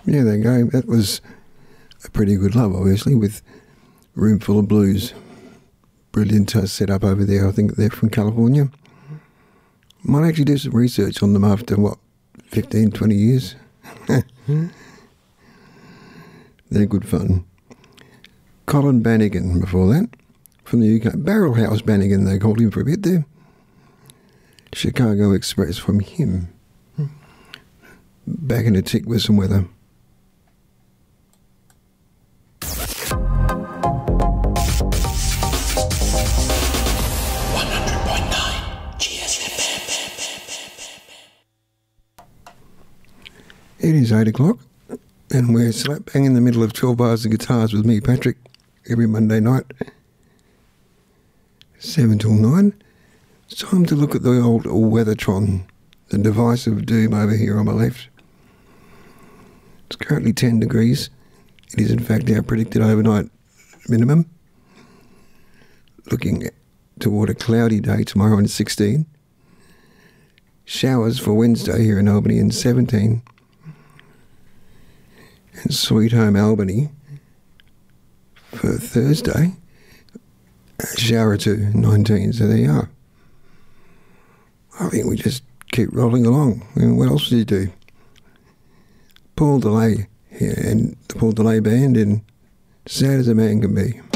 Yeah, there you go. That was a pretty good love, obviously, with Room Full of Blues. Brilliant set up over there. I think they're from California. Might actually do some research on them after, 15, 20 years? They're good fun. Colin Bannigan before that, from the UK. Barrel House Bannigan, they called him for a bit there. Chicago Express from him. Back in a tick with some weather. It is 8 o'clock, and we're slap bang in the middle of 12 bars of guitars with me, Patrick, every Monday night, 7 till 9. It's time to look at the old Weathertron, the device of doom over here on my left. It's currently 10 degrees. It is in fact our predicted overnight minimum. Looking toward a cloudy day tomorrow on 16. Showers for Wednesday here in Albany in 17. And Sweet Home Albany for Thursday, a shower or two, 19. So there you are. I think we just keep rolling along. I mean, what else do you do? Paul Delay here, and the Paul Delay Band, and Sad as a Man Can Be.